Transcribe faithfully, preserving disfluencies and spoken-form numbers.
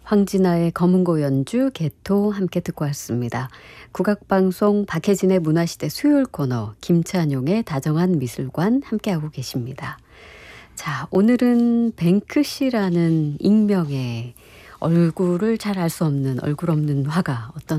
황진아의 검은고 연주, 개토 함께 듣고 왔습니다. 국악방송 박혜진의 문화시대 수요일 코너, 김찬용의 다정한 미술관 함께하고 계십니다. 자, 오늘은 뱅크시라는 익명의 얼굴을 잘 알 수 없는 얼굴 없는 화가 어떤